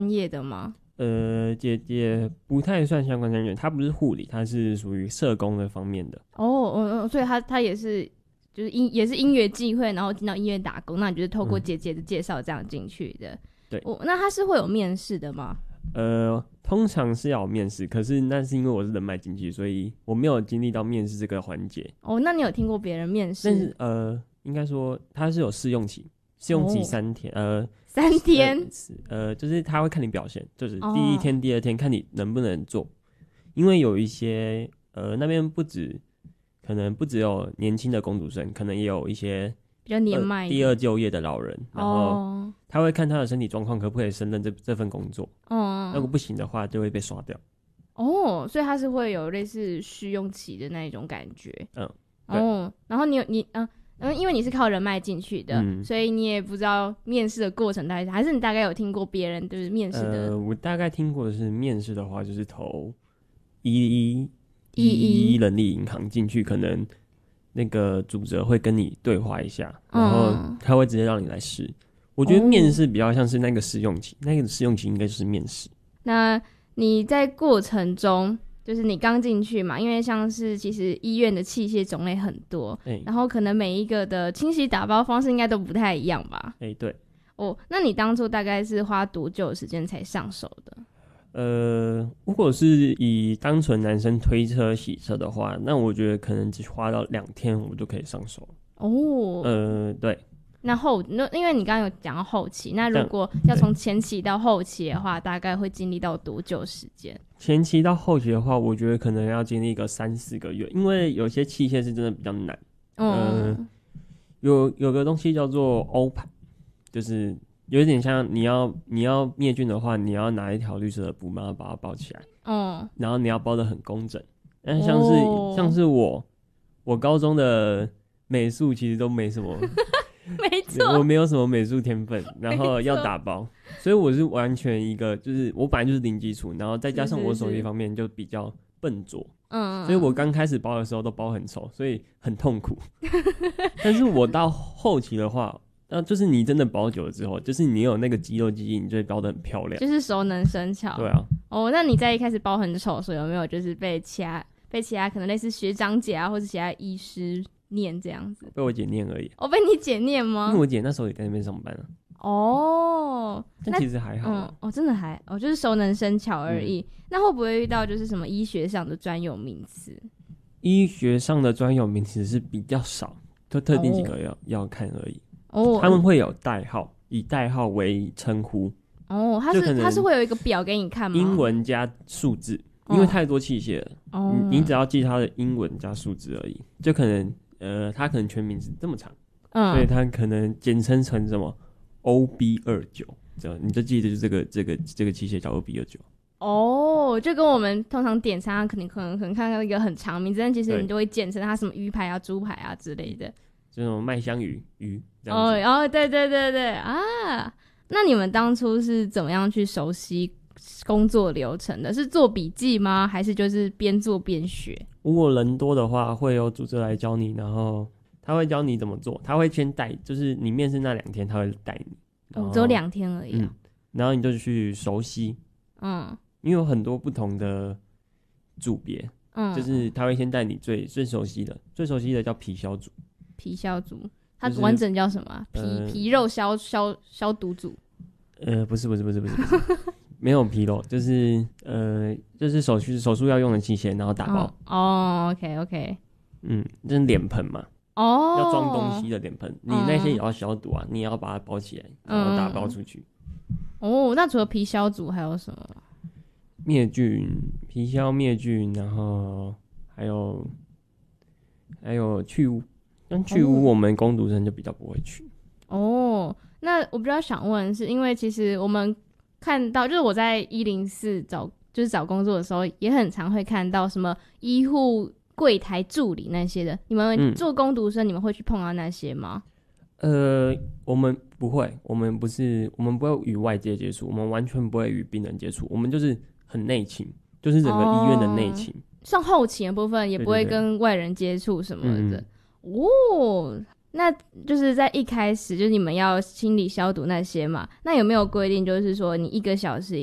业的吗？ 姐姐不太算相关专业，她不是护理，她是属于社工的方面的。 所以她也是就是也是因缘际会，然后进到医院打工，那你就是透过姐姐的介绍这样进去的。 对， 那她是会有面试的吗？ 通常是要有面试，可是那是因为我是人脉进去，所以我没有经历到面试这个环节。 那你有听过别人面试？ 但是应该说它是有试用期，试用期3天 ，3天， 就是他会看你表现，就是第一天、第二天看你能不能做，因为有一些那边可能不只有年轻的工读生，可能也有一些比较年迈第二就业的老人，然后他会看他的身体状况可不可以胜任这份工作，如果不行的话就会被刷掉。 所以他是会有类似试用期的那一种感觉。然后因为你是靠人脉进去的，所以你也不知道面试的过程大概是，还是你大概有听过别人就是面试的？ 我大概听过的是面试的话，就是投11人力银行进去，可能那个主责会跟你对话一下，然后他会直接让你来试。我觉得面试比较像是那个试用期，那个试用期应该就是面试。 那你在过程中，就是你刚进去嘛，因为像是其实医院的器械种类很多，然后可能每一个的清洗打包方式应该都不太一样吧？ 对。 那你当初大概是花多久的时间才上手的？ 如果是以单纯男生推车洗车的话，那我觉得可能只花到2天我就可以上手。对。 那因为你刚刚有讲到后期，那如果要从前期到后期的话，大概会经历到多久时间？ 前期到后期的话，我觉得可能要经历个3-4个月，因为有些器械是真的比较难。有个东西叫做欧盘，就是有点像你要灭菌的话，你要拿一条绿色的布把它包起来，然后你要包得很工整。但像是我高中的美术其实都没什么。 没错， 我没有什么美术天分，然后要打包，所以我是完全一个就是我本来就是零基础，然后再加上我手艺方面就比较笨拙，所以我刚开始包的时候都包很丑，所以很痛苦。但是我到后期的话，就是你真的包久了之后，就是你有那个肌肉记忆，你就会包得很漂亮， 就是熟能生巧。 对啊。 那你在一开始包很丑的时候，有没有就是被其他可能类似学长姐啊，或者其他医师念这样子？ 被我姐念而已。 被你姐念吗？ 因为我姐那时候也在那边上班啊。但其实还好。 真的就是熟能生巧而已。那会不会遇到就是什么医学上的专有名词？ 医学上的专有名词是比较少，就特定几个要看而已。他们会有代号，以代号为称呼。 他是会有一个表给你看吗？ 英文加数字，因为太多器械了。你只要记它的英文加数字而已，就可能他可能全名是这么长，所以他可能简称成什么 OB29， 这样你就记得就是这个器械叫 OB29。 就跟我们通常点餐，可能看到一个很长名字，但其实你就会简称它什么鱼排啊、猪排啊之类的， 这种麦香鱼这样子。 对啊。那你们当初是怎么样去熟悉工作流程的？是做笔记吗？还是就是边做边学？ 如果人多的话，会有组织来教你，然后他会教你怎么做，他会先带，就是你面试那2天他会带你。 只有2天而已。 然后你就去熟悉。因为有很多不同的组别。就是他会先带你最熟悉的叫皮消组。 皮消组，它完整叫什么？皮肉消毒组。 不是，没有皮肉，就是手术要用的器械，然后打包。 OK。 就是脸盆嘛。要装东西的脸盆，你那些也要消毒啊，你也要把它包起来，然后打包出去。 那除了皮消组还有什么？ 灭菌，皮消灭菌，然后还有去污。但去污我们工读生就比较不会去。 那我比较想问是因为其实我们看到就是我在104找工作的时候也很常会看到什么医护柜台助理那些的，你们做工读生你们会去碰到那些吗？ 我们不会，我们不会与外界接触，我们完全不会与病人接触，我们就是很内勤，就是整个医院的内勤。 像后勤的部分也不会跟外人接触什么的。 那就是在一开始就是你们要清理消毒那些嘛，那有没有规定就是说你1个小时